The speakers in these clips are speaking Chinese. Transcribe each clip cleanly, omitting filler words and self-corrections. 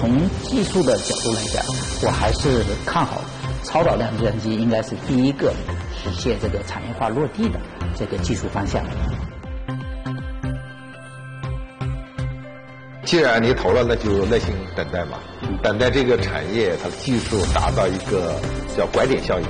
从技术的角度来讲，我还是看好超导量子计算机应该是第一个实现这个产业化落地的这个技术方向。 既然你投了，那就耐心等待嘛，等待这个产业它的技术达到一个叫拐点效应。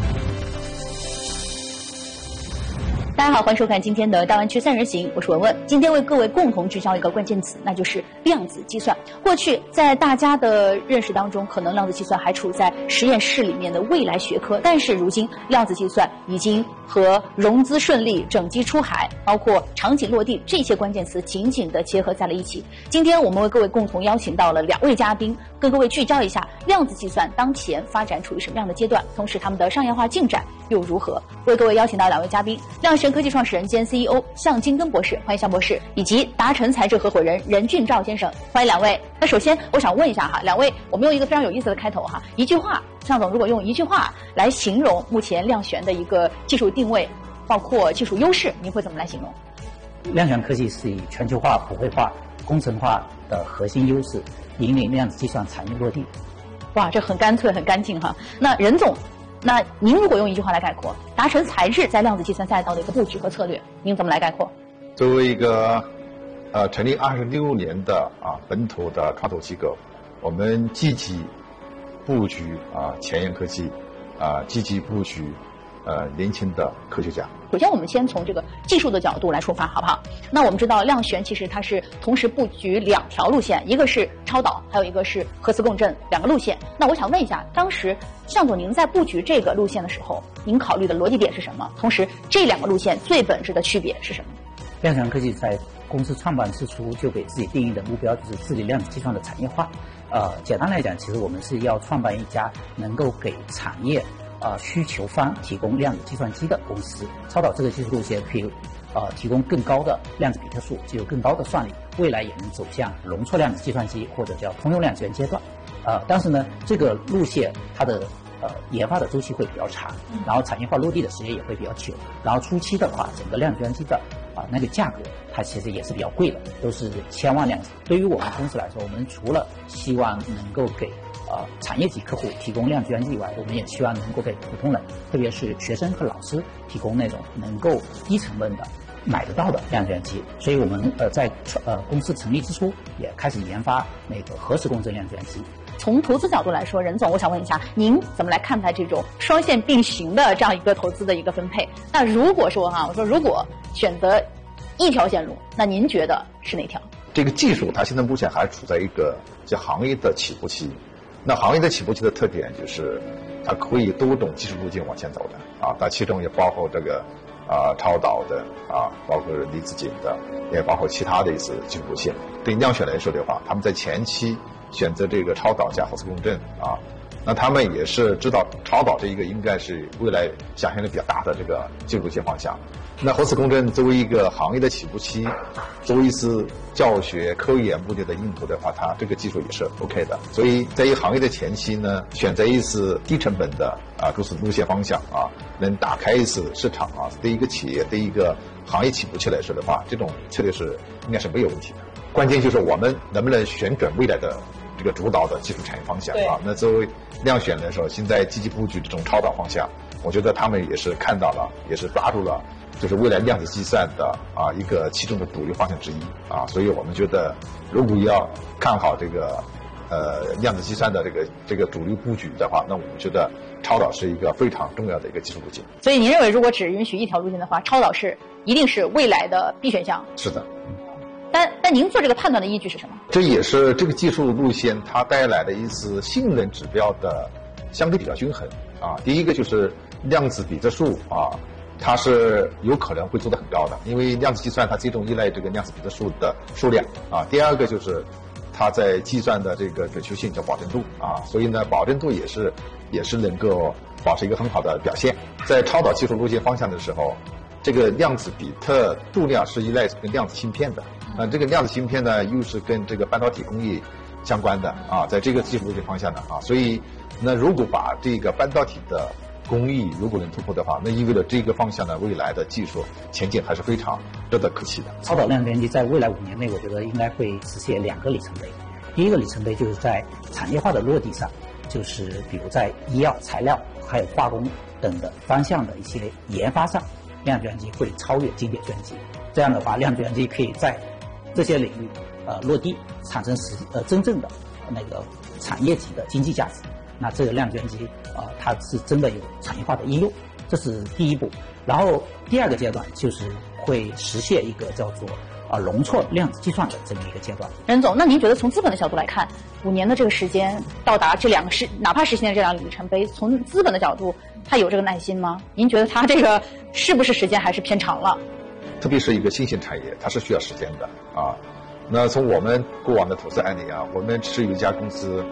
大家好，欢迎收看今天的大湾区3人行，我是文文。今天为各位共同聚焦一个关键词，那就是量子计算。过去在大家的认识当中，可能量子计算还处在实验室里面的未来学科，但是如今量子计算已经和融资顺利、整机出海，包括场景落地这些关键词紧紧地结合在了一起。今天我们为各位共同邀请到了2位嘉宾，跟各位聚焦一下量子计算当前发展处于什么样的阶段，同时他们的商业化进展又如何。为各位邀请到2位嘉宾，量玄科技创始人兼 CEO 向金根博士，欢迎向博士，以及达成材质合伙人任俊兆先生，欢迎2位。那首先我想问一下哈，2位，我们用一个非常有意思的开头哈，一句话，向总如果用一句话来形容目前量玄的一个技术定位，包括技术优势，您会怎么来形容？ 量玄科技是以全球化、普惠化、工程化的核心优势，引领量子计算产业落地。 哇，这很干脆很干净哈。那任总，那您如果用一句话来概括达成材质在量子计算赛道的一个布局和策略，您怎么来概括？ 作为一个成立26年的本土的创投机构，我们积极布局前沿科技，积极布局年轻的科学家。 首先我们先从这个技术的角度来出发好不好？那我们知道量玄其实它是同时布局2条路线，一个是超导，还有一个是核磁共振，2个路线。那我想问一下，当时向总您在布局这个路线的时候，您考虑的逻辑点是什么？同时这2个路线最本质的区别是什么？ 量玄科技在公司创办之初就给自己定义的目标就是治理量子计算的产业化。简单来讲，其实我们是要创办一家能够给产业需求方提供量子计算机的公司。超导这个技术路线可以提供更高的量子比特数，具有更高的算力，未来也能走向容错量子计算机或者叫通用量子计算阶段。但是呢，这个路线它的研发的周期会比较长，然后产业化落地的时间也会比较久，然后初期的话，整个量子计算机的那个价格它其实也是比较贵的，都是1000万量子。对于我们公司来说，我们除了希望能够给产业级客户提供量子计算机以外，我们也希望能够给普通人，特别是学生和老师提供那种能够低成本的买得到的量子计算机。所以我们在公司成立之初也开始研发那个核磁共振量子计算机。 从投资角度来说，任总，我想问一下，您怎么来看待这种双线并行的这样一个投资的一个分配？那如果说我说如果选择一条线路，那您觉得是哪条？ 这个技术它现在目前还处在一个叫行业的起步期。那行业的起步期的特点就是它可以多种技术路径往前走的它其中也包括这个超导的包括离子阱的，也包括其他的一些技术路线。对量选来说的话，他们在前期选择这个超导加核磁共振那他们也是知道超导这一个应该是未来想象力比较大的这个技术路线方向。那核磁共振作为一个行业的起步期，作为一次教学科研目的的用途的话，它这个技术也是 OK 的。所以在一行业的前期呢，选择一次低成本的就是路线方向能打开一次市场对一个企业对一个行业起步期来说的话，这种策略是应该是没有问题的。关键就是我们能不能选准未来的这个主导的技术产业方向那作为量选来说，现在积极布局这种超导方向，我觉得他们也是看到了，也是抓住了就是未来量子计算的一个其中的主流方向之一所以我们觉得如果要看好这个量子计算的这个主流布局的话，那我们觉得超导是一个非常重要的一个技术路径。 所以您认为如果只允许一条路径的话，超导一定是未来的必选项？ 是的。 但您做这个判断的依据是什么？ 这也是这个技术路线它带来的一次性能指标的相对比较均衡第一个就是量子比特数它是有可能会做得很高的，因为量子计算它最终依赖这个量子比特数的数量第二个就是它在计算的这个准确性叫保证度所以呢保证度也是能够保持一个很好的表现。在超导技术路线方向的时候，这个量子比特数量是依赖这个量子芯片的这个量子芯片呢又是跟这个半导体工艺相关的在这个技术路径方向的所以那如果把这个半导体的工艺如果能突破的话，那意味着这个方向的未来的技术前景还是非常值得可期的。 超导量子计算机在未来5年内，我觉得应该会实现2个里程碑。 第一个里程碑就是在产业化的落地上，就是比如在医药、材料还有化工等的方向的一些研发上，量子计算机会超越经典计算机。这样的话，量子计算机可以在这些领域落地，产生真正的那个产业级的经济价值。那这个量子计算机它是真的有产业化的应用，这是第一步。然后第二个阶段就是会实现一个叫做容错量子计算的这么一个阶段。 任总，那您觉得从资本的角度来看，5年的这个时间到达这两个哪怕实现这两个里程碑，从资本的角度，他有这个耐心吗？您觉得他这个是不是时间还是偏长了？ 特别是一个新兴产业，它是需要时间的啊。那从我们过往的投资案例啊，我们持有一家公司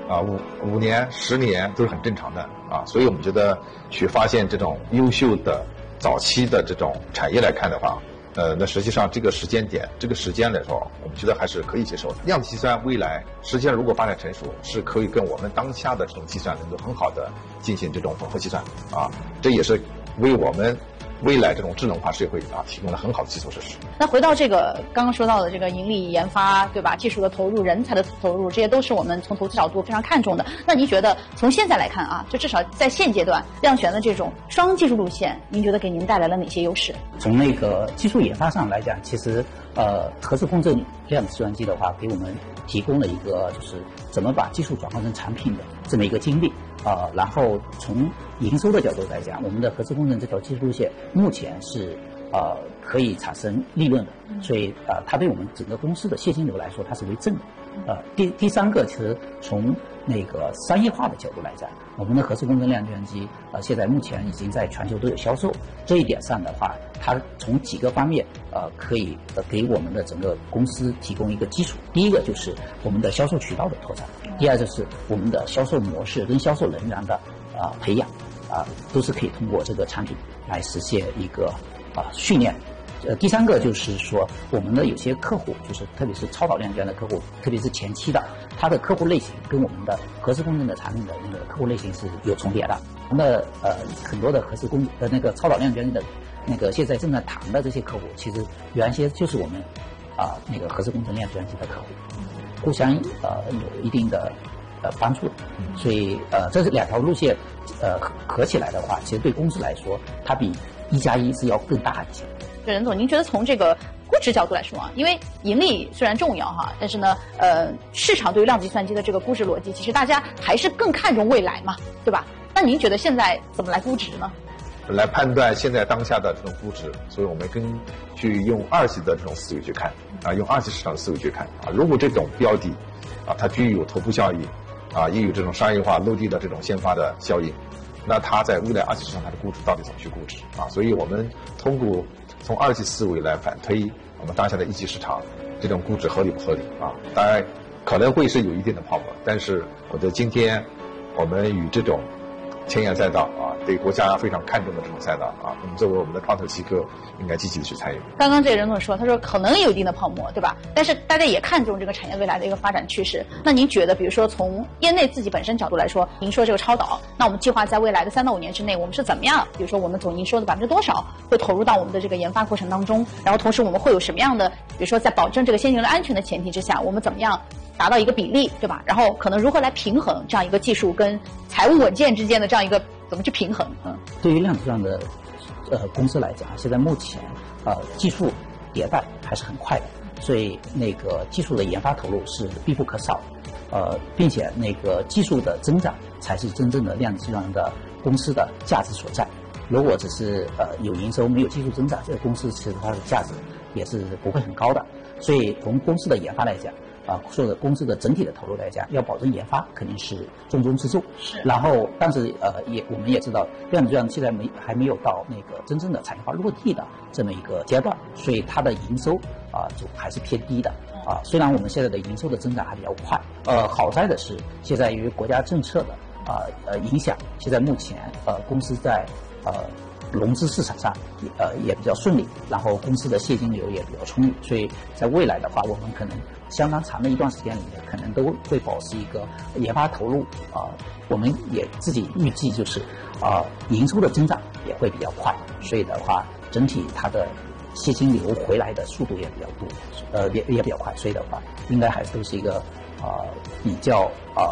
5年、10年都是很正常的啊。所以我们觉得去发现这种优秀的早期的这种产业来看的话，那实际上这个时间点、这个时间来说，我们觉得还是可以接受的。量子计算未来实际上如果发展成熟，是可以跟我们当下的这种计算能够很好的进行这种混合计算啊，这也是为我们未来这种智能化社会提供了很好的基础设施。 那回到这个刚刚说到的这个盈利研发，对吧？技术的投入、人才的投入，这些都是我们从投资角度非常看重的。那您觉得从现在来看啊，就至少在现阶段，量选的这种双技术路线，您觉得给您带来了哪些优势？ 从那个技术研发上来讲，其实核磁共振量子计算机的话，给我们提供了一个就是怎么把技术转换成产品的这么一个经历。然后从营收的角度来讲，我们的核磁共振这条技术路线目前是可以产生利润的，所以它对我们整个公司的现金流来说，它是为正的。第三个，其实从那个商业化的角度来讲，我们的核磁共振量子计算机现在目前已经在全球都有销售。这一点上的话，它从几个方面可以给我们的整个公司提供一个基础。第一个就是我们的销售渠道的拓展，第二就是我们的销售模式跟销售人员的培养都是可以通过这个产品来实现一个训练。第三个就是说，我们的有些客户，就是特别是超导量计算的客户，特别是前期的，他的客户类型跟我们的核磁共振的产品的那个客户类型是有重叠的。我们的很多的那个超导量计算的那个现在正在谈的这些客户，其实原先就是我们那个核磁共振量计算机的客户，互相有一定的帮助。所以这是两条路线合起来的话，其实对公司来说，它比1+1是要更大一些。 任总，您觉得从这个估值角度来说啊，因为盈利虽然重要哈，但是呢，市场对于量子计算机的这个估值逻辑，其实大家还是更看重未来嘛，对吧？那您觉得现在怎么来估值呢？ 来判断现在当下的这种估值，所以我们根据用二级的这种思维去看用二级市场的思维去看如果这种标的它具有头部效应也有这种商业化落地的这种先发的效应，那它在未来二级市场它的估值到底怎么去估值所以我们通过从二级思维来反推我们当下的一级市场这种估值合理不合理当然可能会是有一定的泡沫，但是我觉得今天我们与这种前沿赛道对国家非常看重的这种赛道那么作为我们的创投机构，应该积极的去参与。 刚刚这个任总说，他说可能有一定的泡沫，对吧？但是大家也看重这个产业未来的一个发展趋势。那您觉得，比如说从业内自己本身角度来说，您说这个超导，那我们计划在未来的3到5年之内，我们是怎么样？比如说我们总营收的多少会投入到我们的这个研发过程当中？然后同时我们会有什么样的，比如说在保证这个先进的安全的前提之下，我们怎么样达到一个比例，对吧？然后可能如何来平衡这样一个技术跟财务稳健之间的这样一个怎么去平衡？ 对于量子计算的公司来讲，现在目前技术迭代还是很快的，所以那个技术的研发投入是必不可少的，并且那个技术的增长才是真正的量子计算的公司的价值所在。如果只是有营收没有技术增长，这个公司其实它的价值也是不会很高的。所以从公司的研发来讲，说的公司的整体的投入来讲，要保证研发肯定是重中之重。 是。 然后，但是我们也知道，量子计算现在还没有到那个真正的产业化落地的这么一个阶段，所以它的营收就还是偏低的。虽然我们现在的营收的增长还比较快，好在的是现在由于国家政策的影响，现在目前公司在融资市场上也比较顺利，然后公司的现金流也比较充裕，所以在未来的话，我们可能相当长的一段时间里面，可能都会保持一个研发投入我们也自己预计就是营收的增长也会比较快，所以的话，整体它的现金流回来的速度也比较多，也比较快，所以的话，应该还是都是一个比较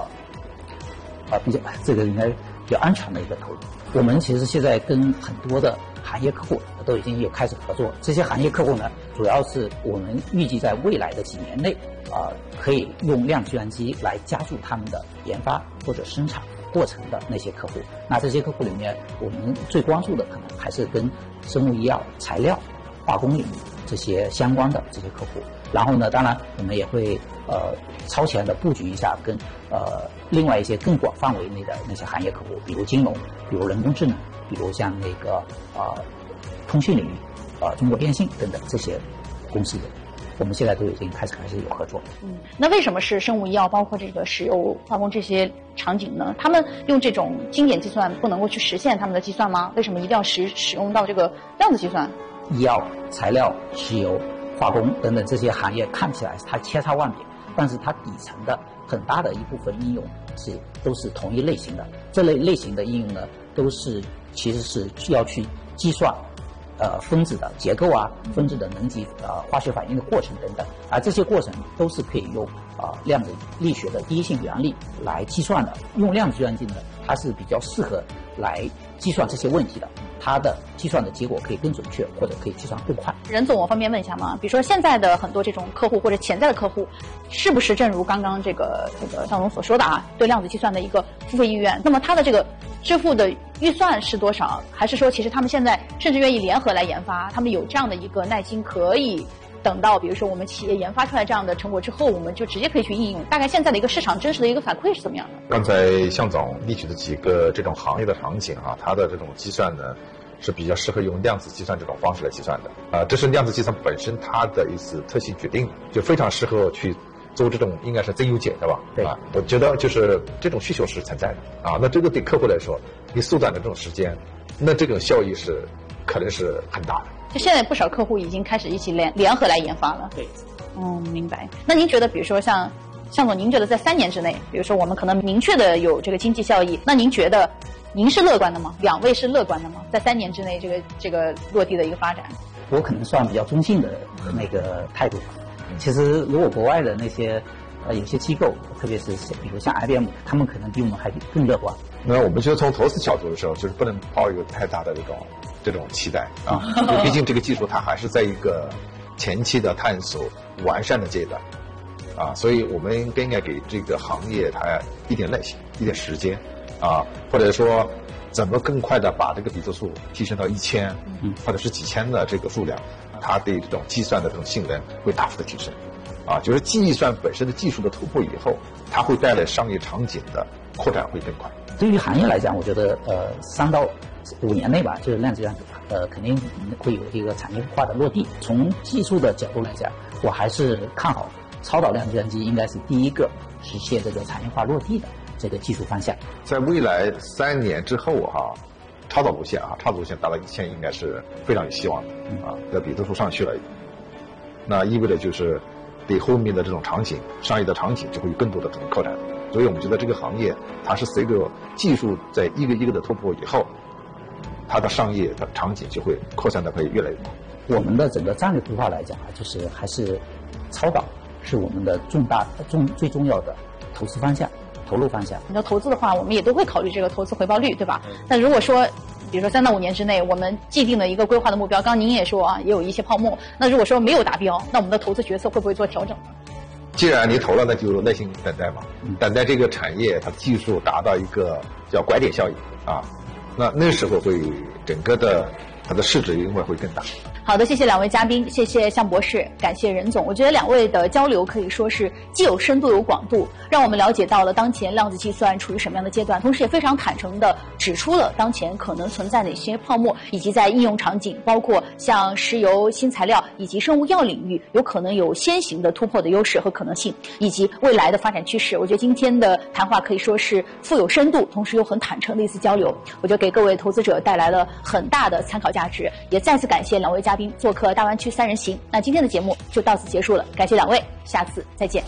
这个应该比较安全的一个投入。我们其实现在跟很多的行业客户都已经有开始合作，这些行业客户呢，主要是我们预计在未来的几年内可以用量子计算机来加速他们的研发或者生产过程的那些客户。那这些客户里面，我们最关注的可能还是跟生物医药、材料、化工领域这些相关的这些客户。然后呢，当然我们也会超前的布局一下跟另外一些更广范围内的那些行业客户，比如金融，比如人工智能，比如像那个通信领域中国电信等等这些公司的，我们现在都已经开始有合作。 那为什么是生物医药，包括这个石油化工这些场景呢？他们用这种经典计算不能够去实现他们的计算吗？为什么一定要使用到这个量子计算？ 医药、材料、石油、化工等等这些行业看起来它千差万别，但是它底层的很大的一部分应用都是同一类型的。这类型的应用呢，其实是需要去计算分子的结构分子的能级化学反应的过程等等，而这些过程都是可以用量子力学的第一性原理来计算的。用量子计算机呢，它是比较适合来计算这些问题的，它的计算的结果可以更准确，或者可以计算更快。 任总，我方便问一下吗？比如说现在的很多这种客户或者潜在的客户，是不是正如刚刚这个向总所说的对量子计算的一个付费意愿？那么他的这个支付的预算是多少？还是说其实他们现在甚至愿意联合来研发，他们有这样的一个耐心，可以等到比如说我们企业研发出来这样的成果之后，我们就直接可以去应用？大概现在的一个市场真实的一个反馈是怎么样的？ 刚才向总列举的几个这种行业的场景它的这种计算呢是比较适合用量子计算这种方式来计算的这是量子计算本身它的一次特性决定的，就非常适合去做这种应该是增优解的吧？ 对我觉得就是这种需求是存在的那这个对客户来说，你缩短的这种时间，那这种效益可能是很大的。 就现在不少客户已经开始一起联合来研发了。 对， 明白。那您觉得，比如说向总，您觉得在3年之内，比如说我们可能明确的有这个经济效益，那您觉得您是乐观的吗？两位是乐观的吗？在3年之内这个落地的一个发展？ 我可能算比较中性的那个态度。其实如果国外的那些有些机构，特别是比如像 IBM， 他们可能比我们还更乐观。 那我们觉得从投资角度的时候，就是不能抱有太大的这种期待毕竟这个技术它还是在一个前期的探索完善的阶段所以我们更应该给这个行业它一点耐心，一点时间或者说怎么更快的把这个比特数提升到1000或者是几千的这个数量，它对这种计算的这种性能会大幅的提升就是计算本身的技术的突破以后，它会带来商业场景的扩展会更快。 对于行业来讲，我觉得3到5年内吧，就是量子计算肯定会有一个产业化的落地。从技术的角度来讲，我还是看好超导量子计算机应该是第一个实现这个产业化落地的这个技术方向。 在未来3年之后超导路线达到1000应该是非常有希望的在比特数上去了，那意味着就是对后面的这种场景，商业的场景就会有更多的这种扩展。所以我们觉得这个行业它是随着技术在一个一个的突破以后，它的商业的场景就会扩散的会越来越多。 我们的整个战略规划来讲就是还是超导是我们的最重要的投资方向、投入方向。 你要投资的话，我们也都会考虑这个投资回报率，对吧？但如果说比如说3到5年之内，我们既定的一个规划的目标，刚刚您也说也有一些泡沫。那如果说没有达标，那我们的投资决策会不会做调整呢？ 既然你投了，那就耐心等待嘛，等待这个产业它的技术达到一个叫拐点效应那时候会整个的它的市值应该会更大。 好的，谢谢2位嘉宾，谢谢向博士，感谢任总。我觉得2位的交流可以说是既有深度有广度，让我们了解到了当前量子计算处于什么样的阶段，同时也非常坦诚地指出了当前可能存在的一些泡沫，以及在应用场景，包括像石油、新材料以及生物药领域，有可能有先行的突破的优势和可能性，以及未来的发展趋势。我觉得今天的谈话可以说是富有深度，同时又很坦诚的一次交流，我觉得给各位投资者带来了很大的参考价值。也再次感谢2位嘉宾做客大湾区3人行。那今天的节目就到此结束了，感谢2位，下次再见。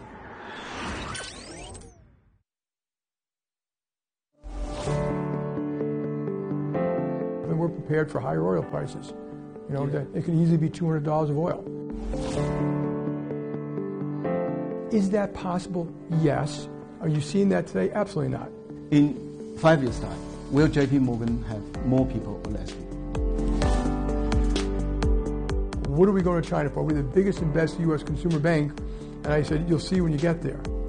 We're prepared for higher oil prices. That it could easily be $200 of oil. Is that possible? Yes. Are you seeing that today? Absolutely not. In 5 years' time, will JP Morgan have more people or less people? What are we going to China for? We're the biggest and best U.S. consumer bank. And I said, you'll see when you get there.